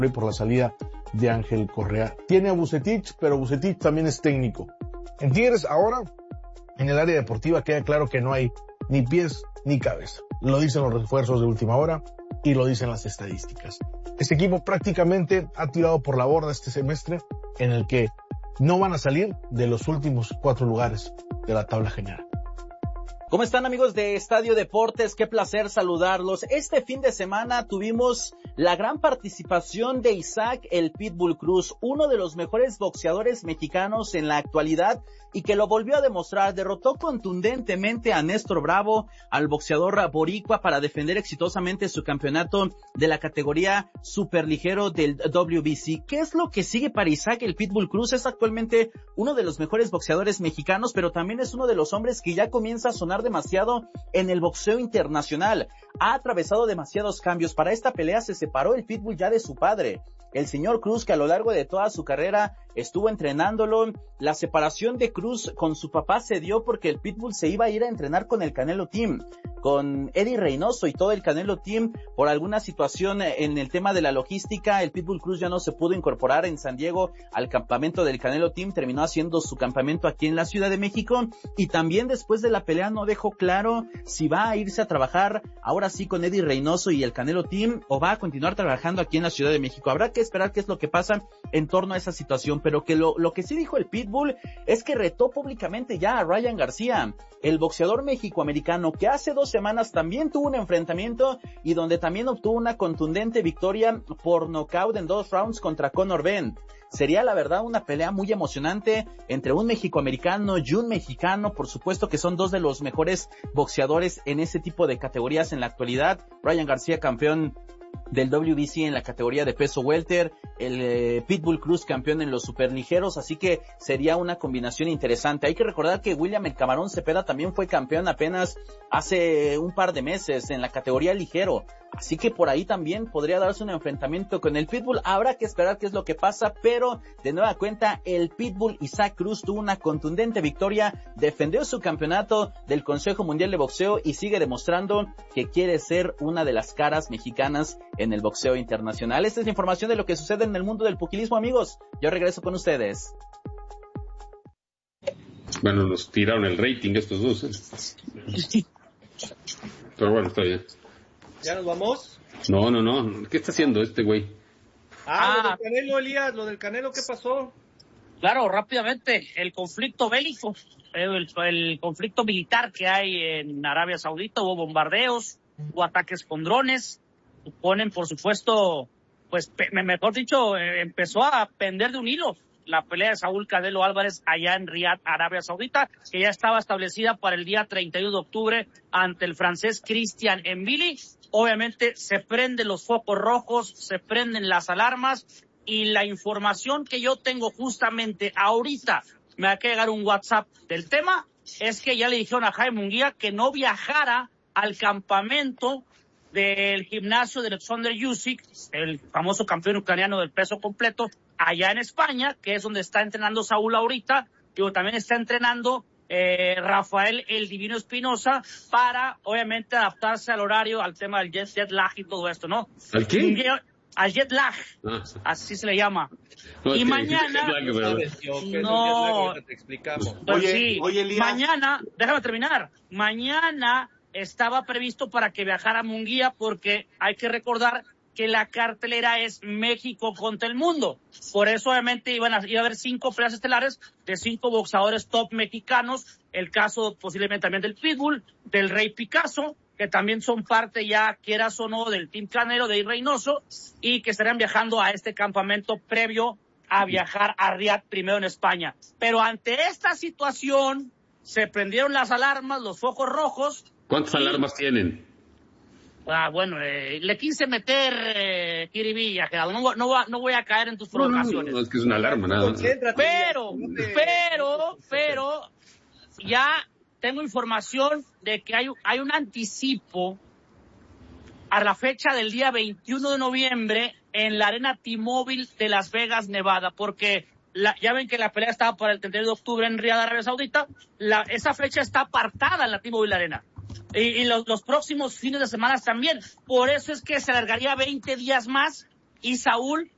por la salida de Ángel Correa. Tiene a Vucetich, pero Vucetich también es técnico. En Tigres ahora, en el área deportiva queda claro que no hay ni pies ni cabeza. Lo dicen los refuerzos de última hora y lo dicen las estadísticas. Este equipo prácticamente ha tirado por la borda este semestre, en el que no van a salir de los últimos 4 lugares de la tabla general. ¿Cómo están, amigos de Estadio Deportes? Qué placer saludarlos. Este fin de semana tuvimos la gran participación de Isaac el Pitbull Cruz, uno de los mejores boxeadores mexicanos en la actualidad y que lo volvió a demostrar. Derrotó contundentemente a Néstor Bravo, al boxeador boricua, para defender exitosamente su campeonato de la categoría superligero del WBC. ¿Qué es lo que sigue para Isaac el Pitbull Cruz? Es actualmente uno de los mejores boxeadores mexicanos, pero también es uno de los hombres que ya comienza a sonar demasiado en el boxeo internacional. Ha atravesado demasiados cambios. Para esta pelea se separó el Pitbull ya de su padre, el señor Cruz, que a lo largo de toda su carrera estuvo entrenándolo. La separación de Cruz con su papá se dio porque el Pitbull se iba a ir a entrenar con el Canelo Team, con Eddie Reynoso y todo el Canelo Team. Por alguna situación en el tema de la logística, el Pitbull Cruz ya no se pudo incorporar en San Diego al campamento del Canelo Team. Terminó haciendo su campamento aquí en la Ciudad de México, y también después de la pelea no dejó claro si va a irse a trabajar ahora sí con Eddie Reynoso y el Canelo Team, o va a continuar trabajando aquí en la Ciudad de México. Habrá que esperar qué es lo que pasa en torno a esa situación, pero que lo que sí dijo el Pitbull es que retó públicamente ya a Ryan García, el boxeador mexicoamericano, que hace 2 semanas también tuvo un enfrentamiento y donde también obtuvo una contundente victoria por nocaut en 2 rounds contra Conor Benn. Sería, la verdad, una pelea muy emocionante entre un mexicoamericano y un mexicano. Por supuesto que son 2 de los mejores boxeadores en ese tipo de categorías en la actualidad. Ryan García, campeón del WBC en la categoría de peso welter, el Pitbull Cruz campeón en los superligeros, así que sería una combinación interesante. Hay que recordar que William el Camarón Cepeda también fue campeón apenas hace un par de meses en la categoría ligero, así que por ahí también podría darse un enfrentamiento con el Pitbull. Habrá que esperar qué es lo que pasa, pero de nueva cuenta el Pitbull Isaac Cruz tuvo una contundente victoria, defendió su campeonato del Consejo Mundial de Boxeo y sigue demostrando que quiere ser una de las caras mexicanas en el boxeo internacional. Esta es la información de lo que sucede en el mundo del pugilismo, amigos. Yo regreso con ustedes. Bueno, nos tiraron el rating estos dos, pero bueno, está bien. ¿Ya nos vamos? No. ¿Qué está haciendo este güey? Lo del Canelo, Elías, lo del Canelo, ¿qué pasó? Claro, rápidamente, el conflicto bélico, el conflicto militar que hay en Arabia Saudita. Hubo bombardeos, hubo ataques con drones. Suponen, por supuesto, pues mejor dicho, empezó a pender de un hilo la pelea de Saúl Canelo Álvarez allá en Riad, Arabia Saudita, que ya estaba establecida para el día 31 de octubre ante el francés Christian Mbili. Obviamente se prenden los focos rojos, se prenden las alarmas, y la información que yo tengo justamente ahorita, me va a llegar un WhatsApp del tema, es que ya le dijeron a Jaime Munguía que no viajara al campamento del gimnasio de Alexander Usyk, el famoso campeón ucraniano del peso completo, allá en España, que es donde está entrenando Saúl ahorita. Digo, también está entrenando Rafael el Divino Espinosa, para obviamente adaptarse al horario, al tema del jet lag y todo esto, ¿no? ¿Al qué? Al jet lag, así se le llama. No, y mañana... Te explicamos. Pues oye, Elías, mañana, déjame terminar, mañana estaba previsto para que viajara Munguía, porque hay que recordar que la cartelera es México contra el mundo. Por eso obviamente iba a haber 5 peleas estelares de 5 boxeadores top mexicanos. El caso posiblemente también del Pitbull, del Rey Picasso, que también son parte ya, quieras o no, del Team Canelo de Reynoso, y que estarían viajando a este campamento previo a viajar a Riad primero en España. Pero ante esta situación se prendieron las alarmas, los focos rojos. ¿Cuántas alarmas tienen? Bueno, le quise meter jiribilla, Gerardo. No voy a caer en tus provocaciones. No, es que es una alarma, nada. Pero, ya tengo información de que hay un anticipo a la fecha del día 21 de noviembre en la Arena T-Mobile de Las Vegas, Nevada, porque ya ven que la pelea estaba para el 31 de octubre en Riad, Arabia Saudita. Esa fecha está apartada en la T-Mobile Arena. Y los próximos fines de semana también. Por eso es que se alargaría 20 días más, y Saúl